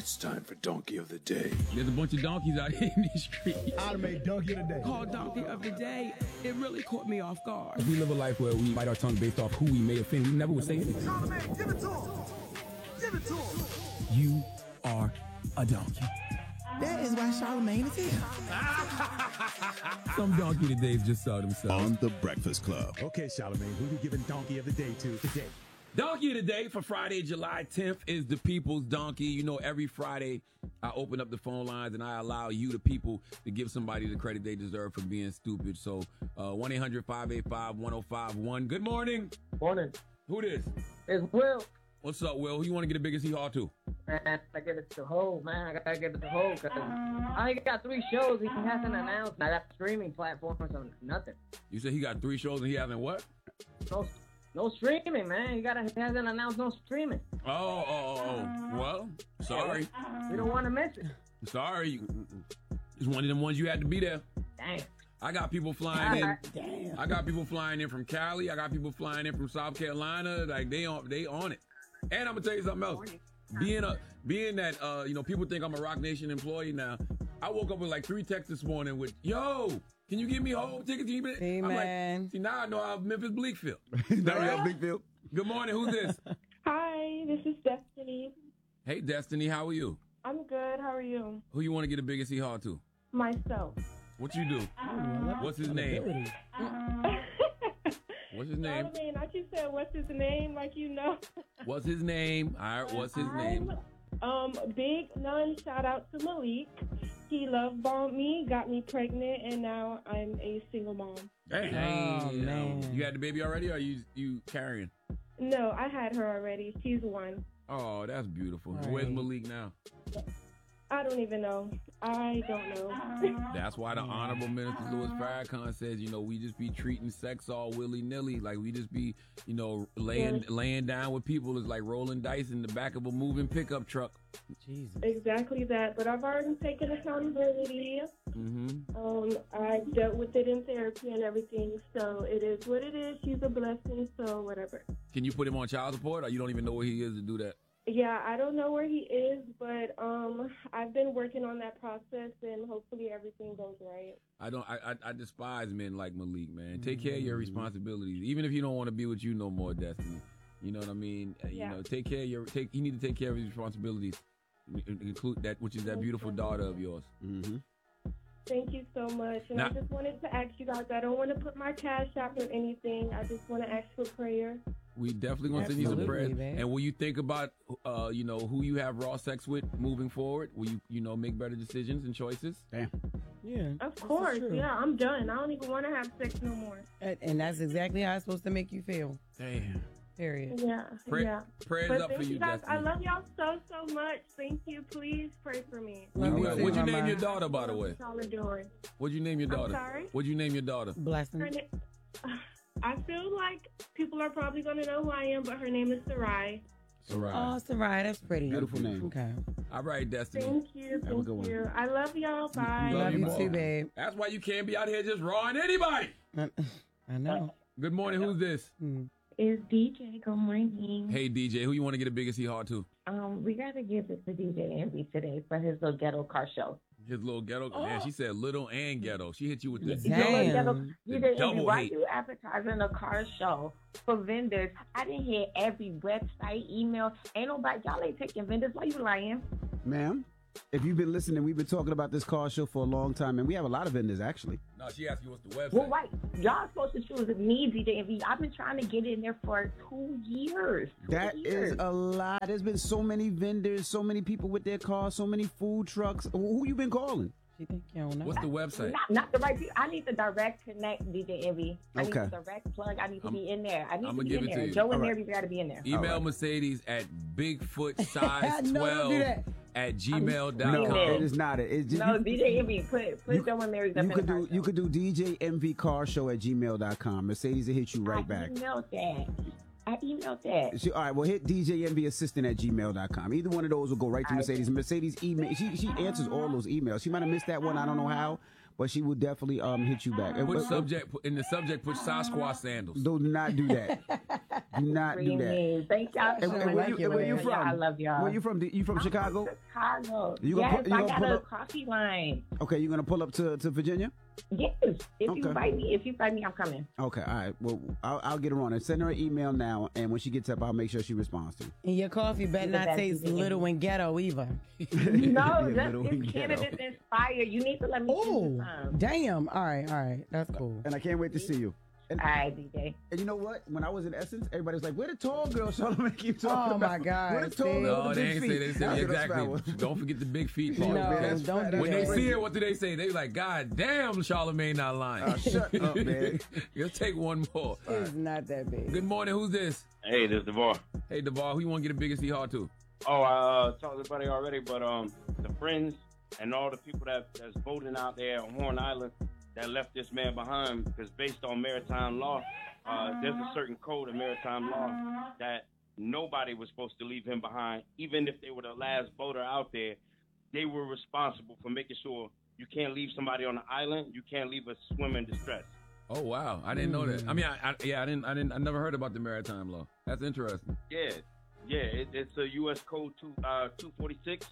It's time for Donkey of the Day. There's a bunch of donkeys out here in these streets. Automate Donkey of the Day. Called Donkey of the Day. It really caught me off guard. We live a life where we bite our tongue based off who we may offend. We never would say anything. Automate, give it to him. Give it to him. You are a donkey. That is why Charlamagne is here. Some donkey todays just saw themselves. On the Breakfast Club. Okay, Charlamagne, who we giving Donkey of the Day to today? Donkey of the Day for Friday, July 10th is the People's Donkey. You know, every Friday I open up the phone lines and I allow you, the people, to give somebody the credit they deserve for being stupid. So 1-800-585-1051. Good morning. Morning. Who this? It's Will. What's up, Will? Who you want to get the biggest hee-haw to? Man, I give it to Ho, man. I gotta give it to Ho because I only got 3 shows he hasn't announced. I got streaming platforms or nothing. You said he got 3 shows and he hasn't what? No streaming, man. He hasn't announced no streaming. Oh. Well, sorry. We don't want to miss it. Sorry. It's one of them ones you had to be there. Dang. I got people flying in. Damn. I got people flying in from Cali. I got people flying in from South Carolina. Like they on it. And I'm gonna tell you something else. Being that people think I'm a Rock Nation employee now. I woke up with like 3 texts this morning with, yo, can you give me whole tickets? Hey, I'm man. like, see, now I know how Memphis Bleak feel. Now we have Bleakfield. Good morning. Who's this? Hi, this is Destiny. Hey, Destiny. How are you? I'm good. How are you? Who you want to get the biggest hee-haw to? Myself. What you do? What's his name? What's his name? Charlamagne, I just said, what's his name? Like you know. What's his name? All right, what's his name? Big none. Shout out to Malik. He love bombed me, got me pregnant, and now I'm a single mom. Hey, Oh, man. You had the baby already, or are you carrying? No, I had her already. She's 1. Oh, that's beautiful. Right. Where's Malik now? I don't even know. I don't know. That's why the Honorable Minister Louis Farrakhan says, we just be treating sex all willy-nilly. Like, we just be, laying down with people is like rolling dice in the back of a moving pickup truck. Jesus. Exactly that. But I've already taken accountability. Mm-hmm. I dealt with it in therapy and everything, so it is what it is. She's a blessing, so whatever. Can you put him on child support, or you don't even know where he is to do that? Yeah, I don't know where he is, but I've been working on that process, and hopefully everything goes right. I despise men like Malik, man. Take care of your responsibilities, even if you don't want to be with you no more, Destiny. You know what I mean? Yeah. Take care of you need to take care of his responsibilities, include that, which is that beautiful daughter of yours. Mm-hmm. Thank you so much. And I just wanted to ask you guys, I don't want to put my cash out or anything. I just want to ask for prayer. We definitely gonna send you some Absolutely, prayers. man. And will you think about, who you have raw sex with moving forward? Will you, make better decisions and choices? Damn. Yeah. Of this is course, true. yeah, I'm done. I don't even want to have sex no more. And that's exactly how it's supposed to make you feel. Damn. Period. Yeah, yeah. Prayers But up thank for you, you guys. Destiny. I love y'all so much. Thank you. Please pray for me. Love you too, What'd you name Mama. your daughter, by the way? Solidarity. What'd you name your daughter? sorry? What'd you name your daughter? Blessing. Her I feel like people are probably going to know who I am, but her name is Sarai. Sarai. Oh, Sarai, that's pretty. Beautiful name. Okay. All right, Destiny. Thank you. Have a good one. Thank you. I love y'all. Bye. Love you more. too, babe. That's why you can't be out here just rawing anybody. I know. Good morning. Who's this? It's DJ. Good morning. Hey, DJ. Who you want to get the biggest hee-haw to? We got to give it to DJ Envy today for his little ghetto car show. His little ghetto. Man, she said little and ghetto. She hit you with the Damn. DJ Envy, double why hate. you advertising a car show for vendors? I didn't hear every website, email. Ain't nobody, y'all ain't taking vendors. Why you lying? Ma'am, if you've been listening, we've been talking about this car show for a long time, and we have a lot of vendors, actually. No, she asked you what's the website. Well, why? Y'all supposed to choose me, DJ Envy. I've been trying to get in there for 2 years. That is a lot. There's been so many vendors, so many people with their cars, so many food trucks. Who you been calling? She think you don't know. What's the website? Not the right people. I need the direct connect, DJ Envy. I need Okay. the direct plug. I need to be in there. I need I'ma to be give in it to there. you. Joe and All right. Mary got to be in there. Email Mercedes at Bigfoot size No, don't do 12 that. at gmail.com. No, Email. it is not. It's just, No, DJ Envy, put Joe and Mary's up you in could the do car you show. could do DJ MV Car Show at gmail.com. Mercedes will hit you right back. I emailed that. All right, well, hit DJ MV Assistant at gmail.com. Either one of those will go right to Mercedes. Mercedes email. She answers all those emails. She might have missed that one. I don't know how, but she will definitely hit you back. Put in the subject, put Sasquatch sandals. Do not do that. Do not do that. Thank y'all so And much. where you from? I love y'all. Where you from? You from Chicago? Chicago. You Yes, gonna I got pull a up? coffee line. Okay, you're gonna pull up to Virginia? Yes. If Okay. you invite me, I'm coming. Okay, all right. Well, I'll get her on and send her an email now, and when she gets up, I'll make sure she responds to you. And your coffee better not taste little and ghetto either. No, Little and it's ghetto. cannabis inspired. You need to let me see Oh, some. damn. All right. That's cool. And I can't wait to see you. And, All right, DJ. and you know what? When I was in Essence, everybody was like, "Where the tall girl?" Charlamagne keep talking Oh, about. my God, Where the tall see? girl No, with they the ain't big say. feet? They said I said, "That's exactly. fat one." Don't forget the big feet part. No, man. don't do When they that. see her, what do they say? They like, God damn, Charlamagne not lying. Shut up, man. Let's take one more. It's not that big. Good morning. Who's this? Hey, this is DeVar. Hey, DeVar. Who you want to get a biggest hard to? Oh, I talked to everybody already, but the friends and all the people that's voting out there on Horn Island that left this man behind, because based on maritime law, there's a certain code of maritime law that nobody was supposed to leave him behind, even if they were the last voter out there. They were responsible for making sure you can't leave somebody on the island, you can't leave a swimmer in distress. Oh wow, I didn't know that. I mean, I never heard about the maritime law. That's interesting. It's a U.S. Code 246,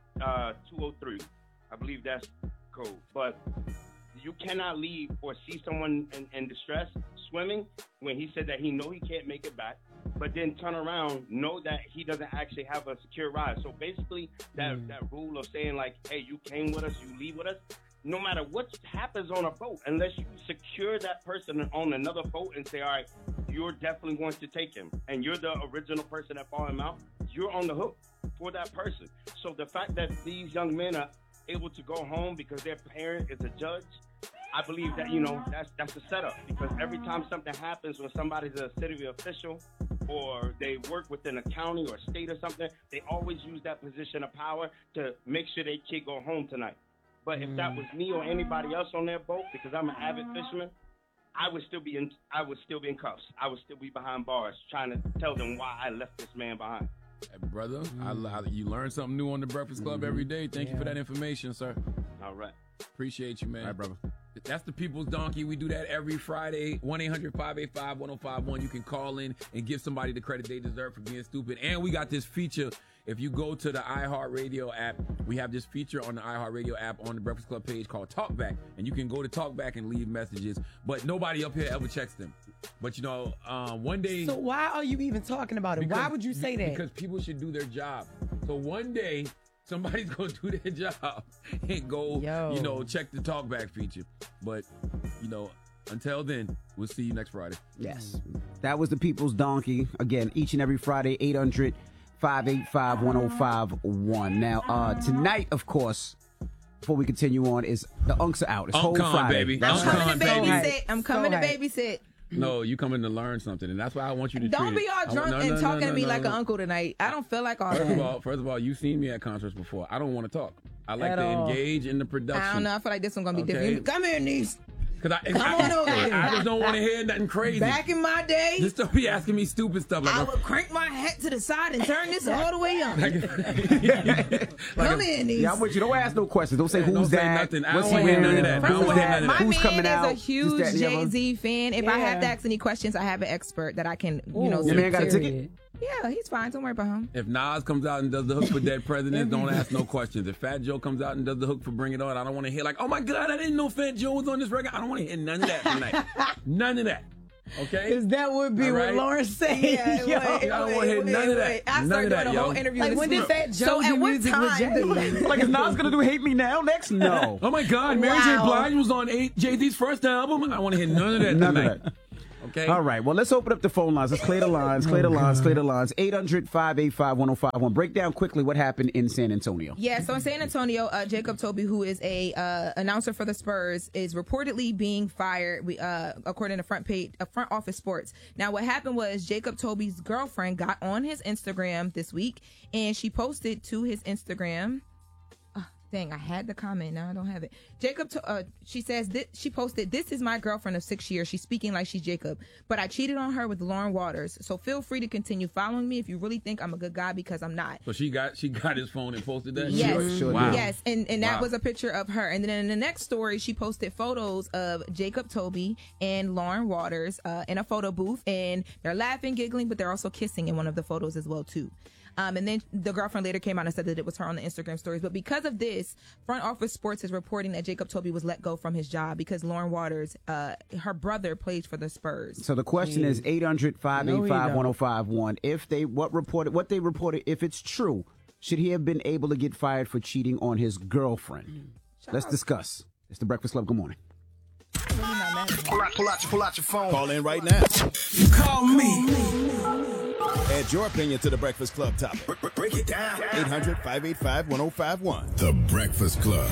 203. I believe that's code. But you cannot leave or see someone in distress swimming when he said that he can't make it back, but then turn around, know that he doesn't actually have a secure ride. So basically, that rule of saying like, hey, you came with us, you leave with us, no matter what happens on a boat, unless you secure that person on another boat and say, all right, you're definitely going to take him, and you're the original person that bought him out, you're on the hook for that person. So the fact that these young men are able to go home because their parent is a judge, I believe that, that's a setup, because every time something happens when somebody's a city official or they work within a county or state or something, they always use that position of power to make sure their kid go home tonight. But if that was me or anybody else on their boat, because I'm an avid fisherman, I would still be in cuffs. I would still be behind bars trying to tell them why I left this man behind. Hey, brother, you learn something new on the Breakfast Club every day. Thank you for that information, sir. All right. Appreciate you, man. All right, brother. That's the People's Donkey. We do that every Friday. 1-800-585-1051. You can call in and give somebody the credit they deserve for being stupid. And we got this feature. If you go to the iHeartRadio app, we have this feature on the iHeartRadio app on the Breakfast Club page called Talkback. And you can go to Talkback and leave messages. But nobody up here ever checks them. But, one day... So why are you even talking about it? Why would you say that? Because people should do their job. So one day... somebody's going to do their job and go, check the Talkback feature. But, until then, we'll see you next Friday. Yes. That was the People's Donkey. Again, each and every Friday, 800-585-1051. Now, tonight, of course, before we continue on, is the Unks are out. It's whole Friday. Baby. I'm coming to baby. babysit. I'm coming to babysit. No, you coming to learn something, and that's why I want you to Don't treat be all it. drunk and talking to me like an uncle tonight. I don't feel like all that. First of all, you've seen me at concerts before. I don't want to talk. I like At to all. engage in the production. I don't know. I feel like this one's going to be Okay. different. Come here, niece. Come on over here. I just don't want to hear nothing crazy. Back in my day, Just don't be asking me stupid stuff. Like I would crank my head to the side and turn this all the way up. Come in, niece. Yeah, I'm with you. Don't ask no questions. Don't say Don't who's say that. nothing. I What's don't he wanna hear wearing? none of that. I First don't of wanna all, hear none of my that. Who's coming man out? is a This, huge that, and the other. Jay-Z fan. If I have to Yeah. ask any questions, I have an expert that I can, Your man got a ticket? Yeah, he's fine. Don't worry about him. If Nas comes out and does the hook for Dead Presidents, don't ask no questions. If Fat Joe comes out and does the hook for Bring It On, I don't want to hear like, oh my God, I didn't know Fat Joe was on this record. I don't want to hear none of that tonight. None of that. Okay? Because that would be All what right. Lawrence said. Yeah, Yo. I don't want to hear none of that. I None started of doing that, the whole yo. interview. Like, this when did week. Fat Joe So do at what music with time? Jay? Like, is Nas going to do Hate Me Now next? No. Oh my God, Mary J. Wow. Blige was on Jay-Z's first album. I want to hear none of that None tonight. of that. Okay? All right. Well, let's open up the phone lines. Let's clear the lines. Clear the lines. 800-585-1051. Break down quickly what happened in San Antonio. Yeah, so in San Antonio, Jacob Toby, who is a announcer for the Spurs, is reportedly being fired. According to Front Office Sports. Now, what happened was Jacob Toby's girlfriend got on his Instagram this week, and she posted to his Instagram. Dang, I had the comment. Now I don't have it. Jacob, she says, she posted, "This is my girlfriend of 6 years. She's speaking like she's Jacob. But I cheated on her with Lauren Waters. So feel free to continue following me if you really think I'm a good guy, because I'm not." So she got his phone and posted that? Yes. Sure wow. Yes. And that was a picture of her. And then in the next story, she posted photos of Jacob Toby and Lauren Waters in a photo booth. And they're laughing, giggling, but they're also kissing in one of the photos as well, too. And then the girlfriend later came out and said that it was her on the Instagram stories. But because of this, Front Office Sports is reporting that Jacob Toby was let go from his job because Lauren Waters, her brother, plays for the Spurs. So the question is 800-585-1051. If they what they reported, if it's true, should he have been able to get fired for cheating on his girlfriend? Let's discuss. It's the Breakfast Club. Good morning. Pull out your phone. Call in right now. Call me. Add your opinion to the Breakfast Club topic. Break it down. 800-585-1051. The Breakfast Club.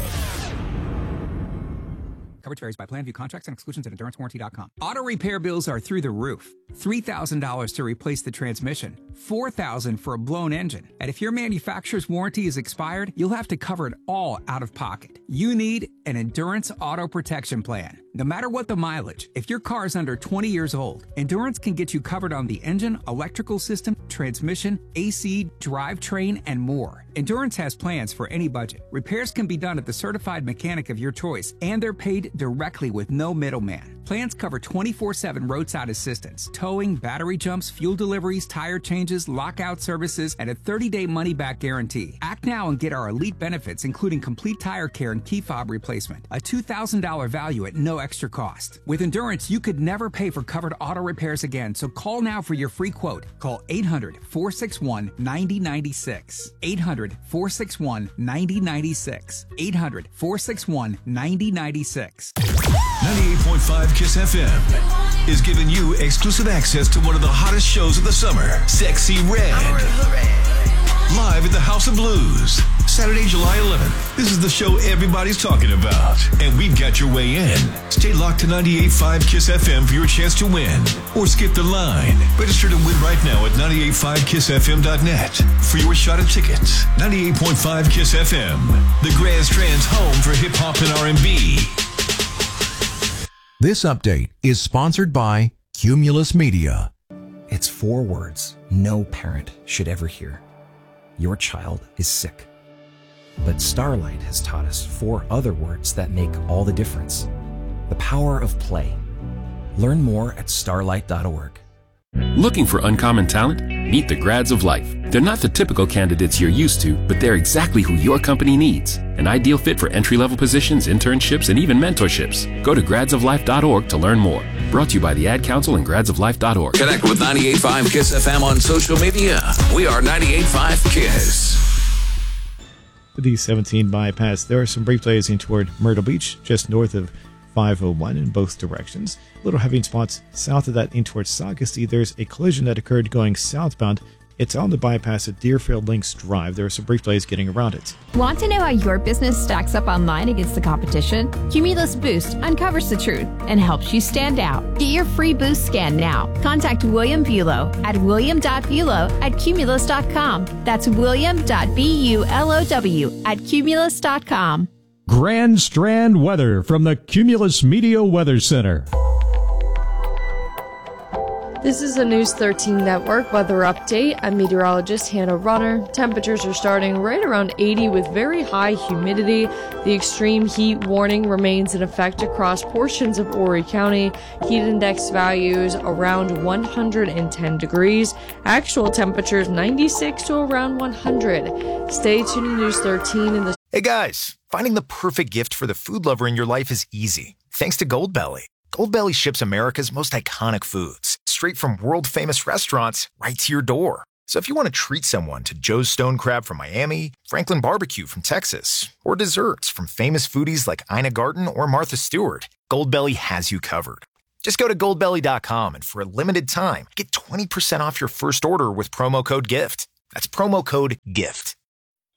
Coverage varies by plan. View contracts and exclusions at EnduranceWarranty.com. Auto repair bills are through the roof. $3,000 to replace the transmission. $4,000 for a blown engine. And if your manufacturer's warranty is expired, you'll have to cover it all out of pocket. You need an Endurance Auto Protection Plan. No matter what the mileage, if your car is under 20 years old, Endurance can get you covered on the engine, electrical system, transmission, AC, drivetrain, and more. Endurance has plans for any budget. Repairs can be done at the certified mechanic of your choice, and they're paid directly with no middleman. Plans cover 24/7 roadside assistance, towing, battery jumps, fuel deliveries, tire changes, lockout services, and a 30-day money-back guarantee. Act now and get our elite benefits, including complete tire care and key fob replacement. A $2,000 value at no extra cost. With Endurance, you could never pay for covered auto repairs again, so call now for your free quote. Call 800-461-9096. 800-461-9096. 800-461-9096. 98.5 KISS FM is giving you exclusive access to one of the hottest shows of the summer, Sexy Red. Live at the House of Blues, Saturday, July 11th. This is the show everybody's talking about, and we've got your way in. Stay locked to 98.5 KISS FM for your chance to win, or skip the line. Register to win right now at 985kissfm.net for your shot at tickets. 98.5 KISS FM, the Grand Strand's home for hip-hop and R&B. This update is sponsored by Cumulus Media. It's 4 words no parent should ever hear. Your child is sick. But Starlight has taught us 4 other words that make all the difference. The power of play. Learn more at starlight.org. Looking for uncommon talent? Meet the Grads of Life. They're not the typical candidates you're used to, but they're exactly who your company needs. An ideal fit for entry-level positions, internships, and even mentorships. Go to gradsoflife.org to learn more. Brought to you by the Ad Council and gradsoflife.org. Connect with 98.5 KISS FM on social media. We are 98.5 KISS. The 17 bypass, there are some brief delays in toward Myrtle Beach, just north of 501 in both directions. Little heavy spots south of that in towards Saugasty. There's a collision that occurred going southbound. It's on the bypass at Deerfield Links Drive. There are some brief delays getting around it. Want to know how your business stacks up online against the competition? Cumulus Boost uncovers the truth and helps you stand out. Get your free boost scan now. Contact William Bulow at william.bulow@cumulus.com. That's william.bulow@cumulus.com. Grand Strand weather from the Cumulus Media Weather Center. This is a News 13 Network weather update. I'm meteorologist Hannah Runner. Temperatures are starting right around 80 with very high humidity. The extreme heat warning remains in effect across portions of Horry County. Heat index values around 110 degrees. Actual temperatures 96 to around 100. Stay tuned to News 13 in the... Hey guys, finding the perfect gift for the food lover in your life is easy. Thanks to Goldbelly. Goldbelly ships America's most iconic foods straight from world-famous restaurants right to your door. So if you want to treat someone to Joe's Stone Crab from Miami, Franklin Barbecue from Texas, or desserts from famous foodies like Ina Garten or Martha Stewart, Goldbelly has you covered. Just go to goldbelly.com and for a limited time, get 20% off your first order with promo code GIFT. That's promo code GIFT.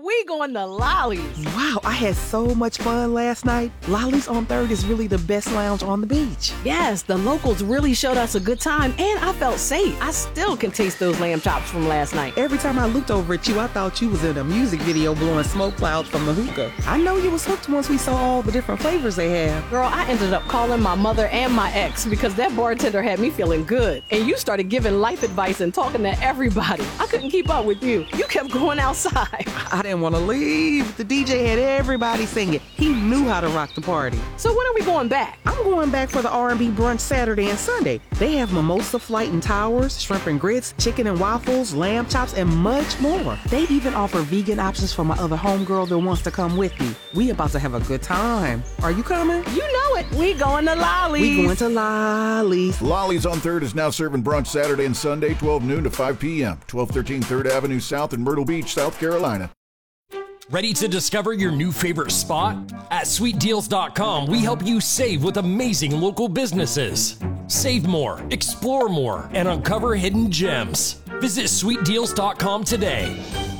we going to Lolly's. Wow, I had so much fun last night. Lolly's on 3rd is really the best lounge on the beach. Yes, the locals really showed us a good time, and I felt safe. I still can taste those lamb chops from last night. Every time I looked over at you, I thought you was in a music video blowing smoke clouds from the hookah. I know you was hooked once we saw all the different flavors they have. Girl, I ended up calling my mother and my ex because that bartender had me feeling good. And you started giving life advice and talking to everybody. I couldn't keep up with you. You kept going outside. I didn't want to leave. The DJ had everybody singing. He knew how to rock the party. So when are we going back? I'm going back for the R&B brunch Saturday and Sunday. They have mimosa flight and towers, shrimp and grits, chicken and waffles, lamb chops, and much more. They even offer vegan options for my other homegirl that wants to come with me. We about to have a good time. Are you coming? You know it. We going to Lolly's. We going to Lolly's. Lolly's on 3rd is now serving brunch Saturday and Sunday, 12 noon to 5 p.m. 1213 3rd Avenue South in Myrtle Beach, South Carolina. Ready to discover your new favorite spot? At sweetdeals.com, we help you save with amazing local businesses. Save more, explore more, and uncover hidden gems. Visit sweetdeals.com today.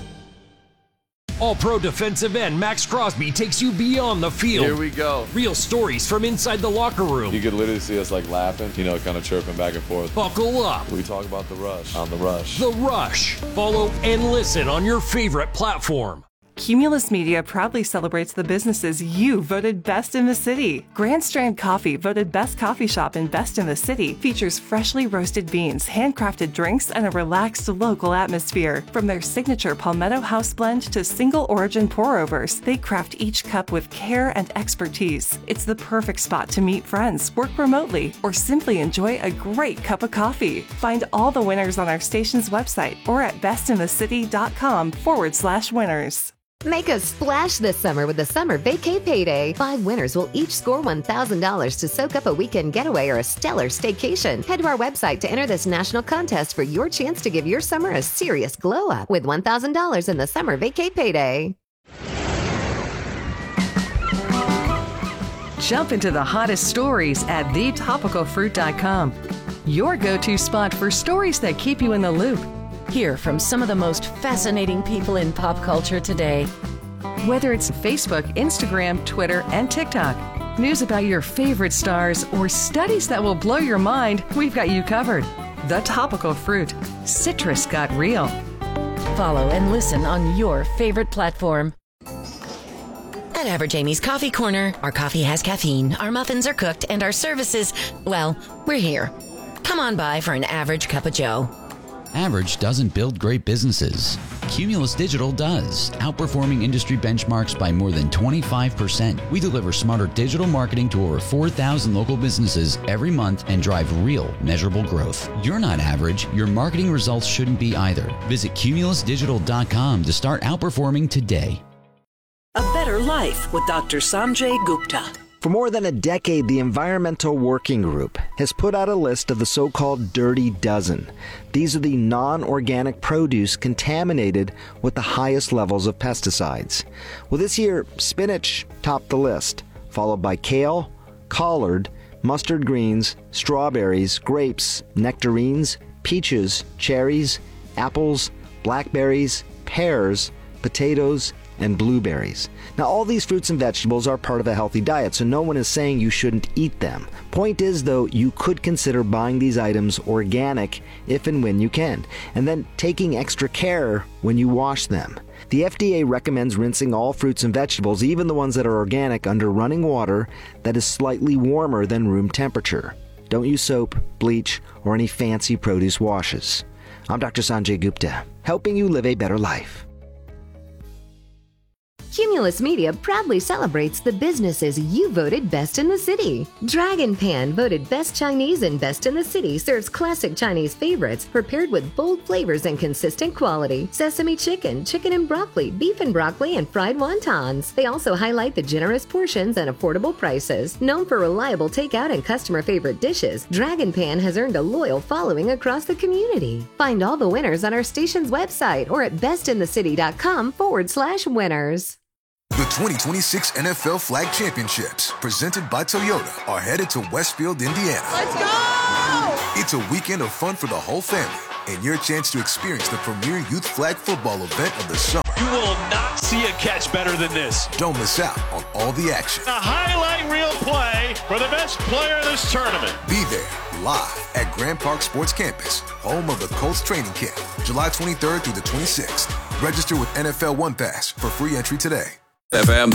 All-Pro defensive end Max Crosby takes you beyond the field. Here we go. Real stories from inside the locker room. You could literally see us like laughing, kind of chirping back and forth. Buckle up. We talk about The Rush on The Rush. The Rush. Follow and listen on your favorite platform. Cumulus Media proudly celebrates the businesses you voted best in the city. Grand Strand Coffee, voted best coffee shop and best in the city, features freshly roasted beans, handcrafted drinks, and a relaxed local atmosphere. From their signature Palmetto House blend to single origin pour-overs, they craft each cup with care and expertise. It's the perfect spot to meet friends, work remotely, or simply enjoy a great cup of coffee. Find all the winners on our station's website or at bestinthecity.com/winners. Make a splash this summer with the Summer Vacay Payday. 5 winners will each score $1,000 to soak up a weekend getaway or a stellar staycation. Head to our website to enter this national contest for your chance to give your summer a serious glow up with $1,000 in the Summer Vacay Payday. Jump into the hottest stories at thetopicalfruit.com. Your go-to spot for stories that keep you in the loop. Hear from some of the most fascinating people in pop culture today. Whether it's Facebook, Instagram, Twitter, and TikTok, news about your favorite stars, or studies that will blow your mind, we've got you covered. The Topical Fruit. Citrus got real. Follow and listen on your favorite platform. At Average Amy's Coffee Corner, our coffee has caffeine, our muffins are cooked, and our services, well, we're here. Come on by for an average cup of joe. Average doesn't build great businesses. Cumulus Digital does, outperforming industry benchmarks by more than 25%. We deliver smarter digital marketing to over 4,000 local businesses every month and drive real, measurable growth. You're not average. Your marketing results shouldn't be either. Visit cumulusdigital.com to start outperforming today. A Better Life with Dr. Sanjay Gupta. For more than a decade, the Environmental Working Group has put out a list of the so-called Dirty Dozen. These are the non-organic produce contaminated with the highest levels of pesticides. Well, this year, spinach topped the list, followed by kale, collard, mustard greens, strawberries, grapes, nectarines, peaches, cherries, apples, blackberries, pears, potatoes, and blueberries. Now, all these fruits and vegetables are part of a healthy diet, so no one is saying you shouldn't eat them. Point is, though, you could consider buying these items organic if and when you can, and then taking extra care when you wash them. The FDA recommends rinsing all fruits and vegetables, even the ones that are organic, under running water that is slightly warmer than room temperature. Don't use soap, bleach, or any fancy produce washes. I'm Dr. Sanjay Gupta, helping you live a better life. Cumulus Media proudly celebrates the businesses you voted best in the city. Dragon Pan, voted best Chinese and best in the city, serves classic Chinese favorites prepared with bold flavors and consistent quality. Sesame chicken, chicken and broccoli, beef and broccoli, and fried wontons. They also highlight the generous portions and affordable prices. Known for reliable takeout and customer favorite dishes, Dragon Pan has earned a loyal following across the community. Find all the winners on our station's website or at bestinthecity.com/winners. The 2026 NFL Flag Championships, presented by Toyota, are headed to Westfield, Indiana. Let's go! It's a weekend of fun for the whole family and your chance to experience the premier youth flag football event of the summer. You will not see a catch better than this. Don't miss out on all the action. A highlight reel play for the best player in this tournament. Be there live at Grand Park Sports Campus, home of the Colts training camp, July 23rd through the 26th. Register with NFL One Pass for free entry today. FM.